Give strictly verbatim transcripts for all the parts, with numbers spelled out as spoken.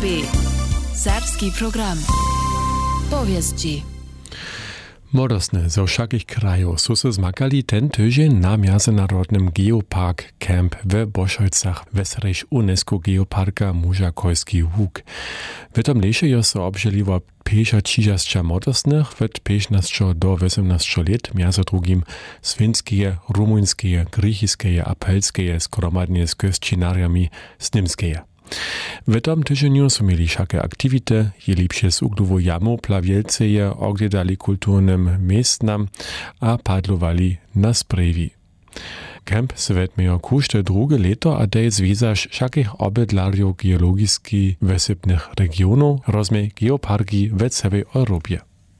B. Serbski program. Powieści. Modosne zo všakých krajów sú sa zmakali ten tydzień na międzynarodnym Geopark Camp w Bošojcach wesrejš UNESCO Geoparka Mužakojski Huk. W tom lesie jo so obželivo pięćdziesiąt trzydzieści modosnych od piętnastu do osiemnastu lat, między drugim swinskie, rumuńskie, griechiskie a polskie skromadnie z gościnariami z niemskie. W tom tygodniu są mieli wszakie aktywity, jeli przez Ugdowo jamu plawielceje ogledali kulturnym miejscam a padlowali na sprewi. Kemp se wetmejo kušte drugie leto a dej zwizaż wszakich obydlarjów geologickich wysepnych regionów rozmie geoparki w całej Europie.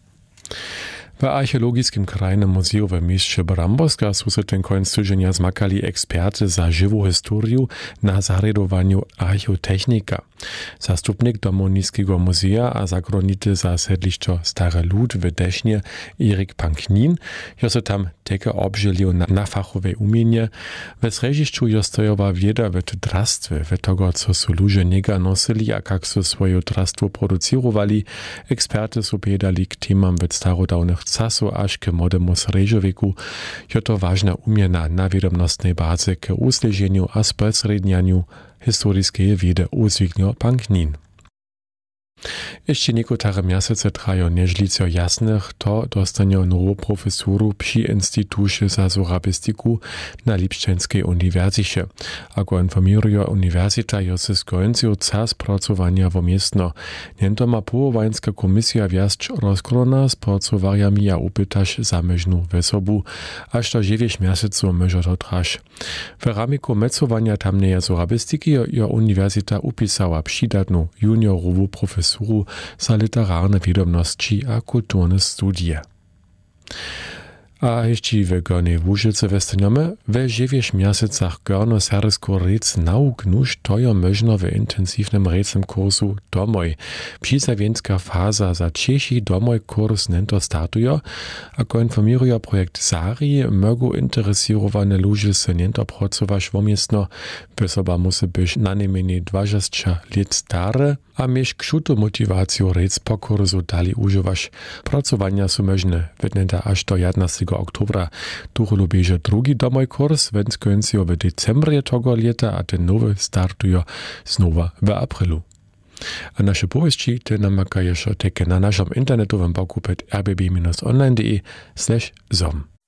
W archeologiskim krajnym muzeum w mieście Bramborska są se ten koniec tygodnia zmakali eksperty za żywą historię na zarydowaniu archeotechnika. Zastupnik Domonijskiego muzea a zagranicy za sedliszczo Stare Lud w Desznie Erik Panknin, jo se tam teke obżelił na, na fachowe umienie. W srežišću jo stojowa wieda w drastwie, w tego, co su ludzie niega nosili, a jak su swoje drastwo producirowali. Eksperty su pedali k temam w starodawnych casu aż k modemu srežoveku, jo to ważna umiena na wiadomnostnej bazie k usleženiu a spolsrednianiu historiskie wiedy uzwignił Panknin. Jeszcze niekotare miesiące trają nieżlico jasnych, to dostanie nową profesurę przy Instytucie za Sorabistiku na Lipszczynskiej Uniwersycie. Ako informuje Uniwersyta, jo se skończył czas pracowania w miestno. Niento ma połowańska komisja wiast rozkrona z pracowariami a upytasz zamieżną wesobu, aż do dziewięć miesięcy może to trać. W ramiku mecowania tamnej Sorabistiki jo Uniwersyta upisała przydatną juniorową profesurę za literarne wiadomości a kulturne studie. A jeszcze w Gornej Łużyce westaniemy, w dziewięć miesiącach gorno-serbsko rec nauk nuż tojo można w intensywnym recem kursu domoj. Przysawienska faza za Czesi domoj kurs nento startuje, ako informuje projekt Zari, mogą interesowane ludzie se nento pracować womiestno, wysoba musi być na najmniej dwadzieścia lat stare, a mieć kšutu motywację rec po kursu dali używać. Pracowania są możne, wydnęta aż do jedenastego oktobra. Tuchulu bieže drugi domoj kurs, więc kończył w decembrie tego lata, a ten nowy startuje znowu w aprilu. A nasze powieści te namakają jeszcze na naszym internetowym boku pod r b b online kropka d e slash zom.